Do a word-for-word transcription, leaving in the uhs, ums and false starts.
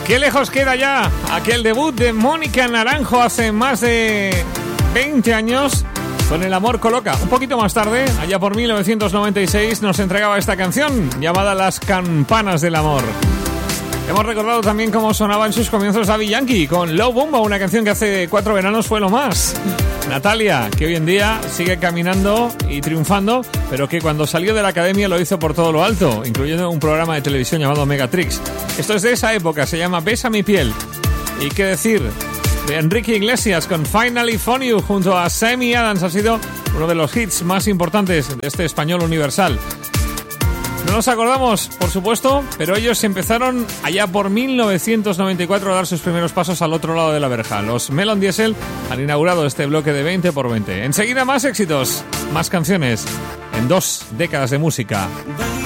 Qué lejos queda ya aquel debut de Mónica Naranjo hace más de veinte años con El amor coloca. Un poquito más tarde, allá por mil novecientos noventa y seis, nos entregaba esta canción llamada Las campanas del amor. Hemos recordado también cómo sonaba en sus comienzos Daddy Yankee con Low Bomba, una canción que hace cuatro veranos fue lo más. Natalia, que hoy en día sigue caminando y triunfando, pero que cuando salió de la academia lo hizo por todo lo alto, incluyendo un programa de televisión llamado Megatrix. Esto es de esa época, se llama Besa mi piel. Y qué decir de Enrique Iglesias con Finally Found You junto a Sammy Adams, ha sido uno de los hits más importantes de este español universal. No nos acordamos, por supuesto, pero ellos empezaron allá por mil novecientos noventa y cuatro a dar sus primeros pasos al otro lado de la verja. Los Melon Diesel han inaugurado este bloque de veinte por veinte. Enseguida más éxitos, más canciones, en dos décadas de música.